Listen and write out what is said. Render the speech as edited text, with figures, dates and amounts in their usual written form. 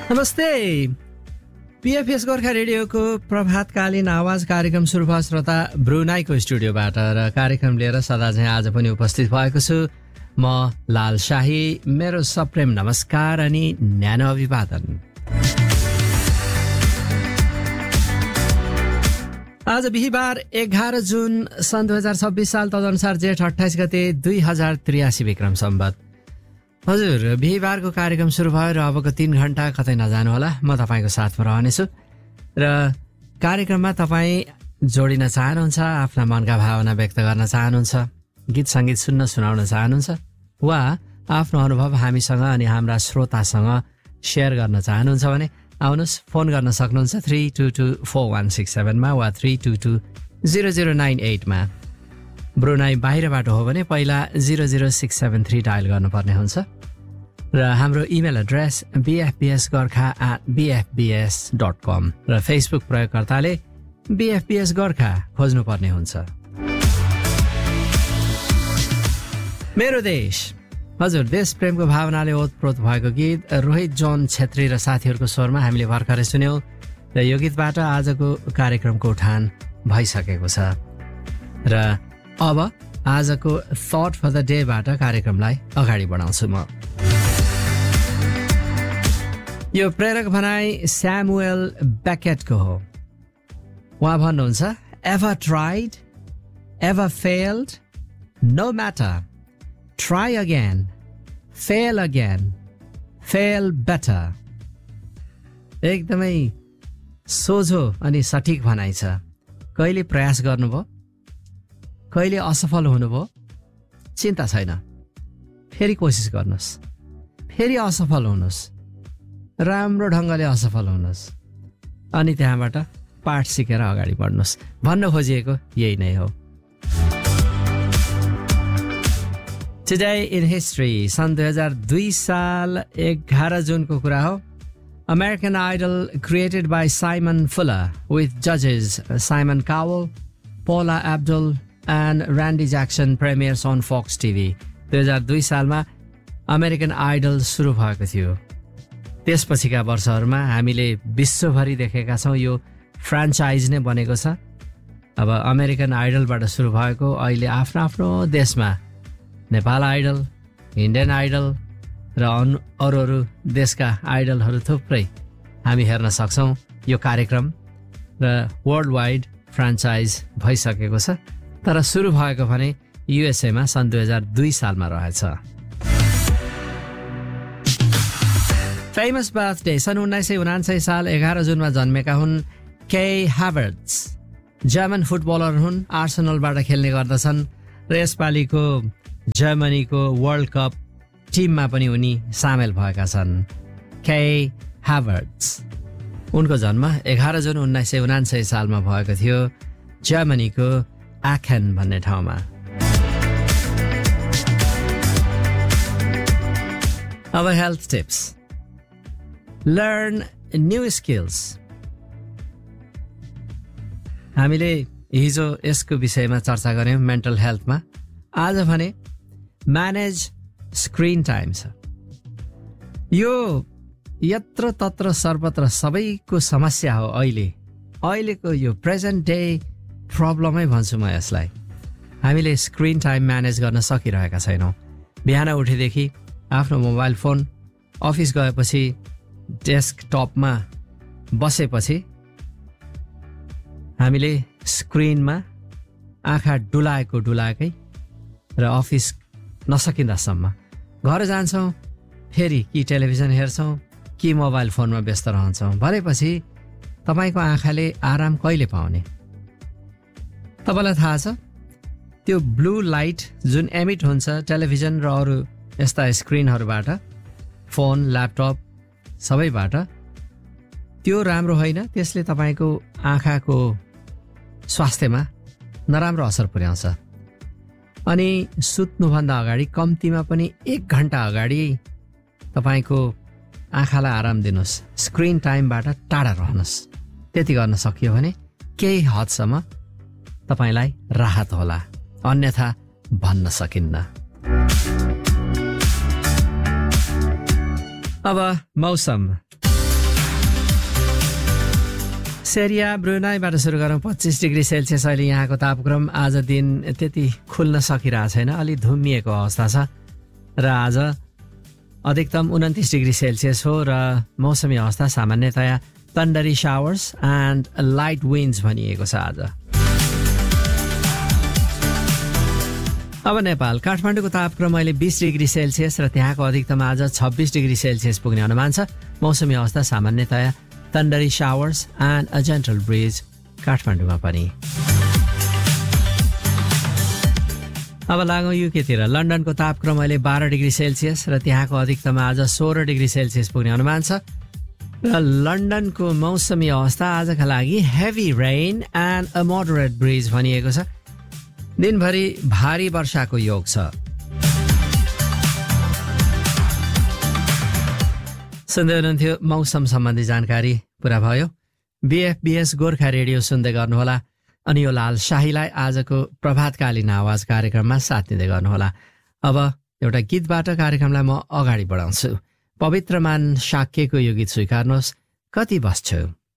नमस्ते। पीएफएस गोर्खा रेडियोको प्रभातकालीन आवाज कार्यक्रम सुरु भयो श्रोता ब्रुनाईको स्टुडियोबाट र कार्यक्रम लिएर सदा चाहिँ आज पनि उपस्थित भएको छु म लाल शाही। मेरो सप्रेम नमस्कार अनि न्यानो अभिवादन। आज बिहीबार 11 जुन सन् 2026 साल तदनुसार जेठ 28 गते 2083 विक्रम सम्वत। हजुर, बिहीबारको कार्यक्रम सुरु भयो र अबको 3 घण्टा कतै नजानु होला, म तपाईँको साथमा रहनेछु र कार्यक्रममा तपाईँ जोडिन चाहनुहुन्छ, आफ्ना मनका भावना व्यक्त गर्न चाहनुहुन्छ, गीत सङ्गीत सुनाउन चाहनुहुन्छ वा आफ्नो अनुभव हामीसँग अनि हाम्रा श्रोतासँग सेयर गर्न चाहनुहुन्छ भने आउनुहोस्, फोन गर्न सक्नुहुन्छ 3224167 मा वा 3220098 मा। ब्रुनाई बाहिरबाट हो भने पहिला 00673 डायल गर्नुपर्ने हुन्छ र हाम्रो इमेल एड्रेस bfbsgorkha@bfbs.com र फेसबुक प्रयोगकर्ताले BFBS गोर्खा खोज्नुपर्ने हुन्छ। मेरो देश, हजुर, देश प्रेमको भावनाले ओतप्रोत भएको गीत रोहित जोन छेत्री र साथीहरूको स्वरमा हामीले भर्खरै सुन्यौं र यो गीतबाट आजको कार्यक्रमको उठान भइसकेको छ र अब आजको थट फर द डेबाट कार्यक्रमलाई अगाडि बढाउँछु म। यो प्रेरक भनाइ स्यामुएल बेकेटको हो। उहाँ भन्नुहुन्छ, ever tried, ever failed, no matter, try again, fail better. एकदमै सोझो अनि सठिक भनाइ छ। कहिले प्रयास गर्नुभयो, कहिले असफल हुनुभयो, चिन्ता छैन, फेरि कोसिस गर्नुहोस्, फेरि असफल हुनुहोस्, राम्रो ढङ्गले असफल हुनुहोस् अनि त्यहाँबाट पाठ सिकेर अगाडि बढ्नुहोस्। भन्न खोजिएको यही नै हो। टुडे इन हिस्ट्री, सन् 2002 साल 11 जुनको कुरा हो। American Idol created by Simon Fuller with judges Simon Cowell, Paula Abdul and Randy Jackson premieres on Fox TV। 2002 सालमा अमेरिकन आइडल सुरु भएको थियो। त्यसपछिका वर्षहरूमा हामीले विश्वभरि देखेका छौँ यो फ्रान्चाइज नै बनेको छ। अब अमेरिकन आइडलबाट सुरु भएको अहिले आफ्नो आफ्नो देशमा नेपाल आइडल, इन्डियन आइडल र अरू देशका आइडलहरू थुप्रै हामी हेर्न सक्छौँ। यो कार्यक्रम र वर्ल्ड वाइड फ्रान्चाइज भइसकेको छ, तर सुरु भएको भने युएसएमा सन् 2002 सालमा रहेछ। फेमस बर्थडे, सन् 1979 साल 11 जुनमा जन्मेका हुन् के हाभर्ट्ज। जर्मन फुटबलर हुन्, आर्सेनलबाट खेल्ने गर्दछन् र यसपालिको जर्मनीको वर्ल्ड कप टिममा पनि उनी सामेल भएका छन्। के हाभर्ट्ज, उनको जन्म 11 जुन 1979 सालमा भएको थियो जर्मनीको आखेन भन्ने ठाउँमा। अब health tips. Learn new skills. हामीले हिजो यसको विषयमा चर्चा गर्यौं मेन्टल हेल्थमा। आज भने म्यानेज स्क्रिन टाइम छ। यो यत्र तत्र सर्वत्र सबैको समस्या हो। अहिलेको यो प्रेजेन्ट डे प्रब्लमै भन्छु म यसलाई। हामीले स्क्रिन टाइम म्यानेज गर्न सकिरहेका छैनौँ। बिहान उठेदेखि आफ्नो मोबाइल फोन, अफिस गएपछि डेस्कटपमा बसेपछि हामीले स्क्रिनमा आँखा डुलाएकै र अफिस नसकिँदासम्म घर जान्छौँ, फेरि कि टेलिभिजन हेर्छौँ कि मोबाइल फोनमा व्यस्त रहन्छौँ। भनेपछि तपाईँको आँखाले आराम कहिले पाउने? तपाईँलाई थाहा छ त्यो ब्लू लाइट जुन एमिट हुन्छ टेलिभिजन र अरू यस्ता स्क्रिनहरूबाट, फोन, ल्यापटप सबैबाट, त्यो राम्रो होइन। त्यसले तपाईँको आँखाको स्वास्थ्यमा नराम्रो असर पुर्याउँछ। अनि सुत्नुभन्दा अगाडि कम्तीमा पनि 1 घण्टा अगाडि तपाईँको आँखालाई आराम दिनुहोस्। स्क्रिन टाइमबाट टाढा रहनुहोस्। त्यति गर्न सकियो भने केही हदसम्म तपाईँलाई राहत होला, अन्यथा भन्न सकिन्न। अब मौसम। सेरिया ब्रुनाईबाट सुरु गरौँ। 25 डिग्री सेल्सियस अहिले यहाँको तापक्रम। आज दिन त्यति खुल्न सकिरहेको छैन, अलि धुम्मिएको अवस्था छ र आज अधिकतम 29 डिग्री सेल्सियस हो र मौसमी अवस्था सामान्यतया थन्डरी शावर्स एन्ड लाइट विन्ड्स भनिएको छ आज। अब नेपाल, काठमाडौँको तापक्रम अहिले 20 डिग्री सेल्सियस र त्यहाँको अधिकतम आज 26 डिग्री सेल्सियस पुग्ने अनुमान छ। मौसमी अवस्था सामान्यतया थन्डरी showers and a gentle bridge काठमाडौँमा पनि। अब लागौँ युकेतिर। लन्डनको तापक्रम अहिले 12 डिग्री सेल्सियस र त्यहाँको अधिकतम आज 16 डिग्री सेल्सियस पुग्ने अनुमान छ र लन्डनको मौसमी अवस्था आजका लागि heavy rain and a moderate bridge भनिएको छ। दिनभरि भारी वर्षाको योग छ। सुन्दै हुनुहुन्थ्यो मौसम सम्बन्धी जानकारी पुरा भयो। BFBS गोर्खा रेडियो सुन्दै गर्नुहोला अनि यो लाल शाहीलाई आजको प्रभातकालीन आवाज कार्यक्रममा साथ दिँदै गर्नुहोला। अब एउटा गीतबाट कार्यक्रमलाई म अगाडि बढाउँछु। पवित्रमान शाक्यको यो गीत स्वीकार्नुहोस्, कति बस्छौ।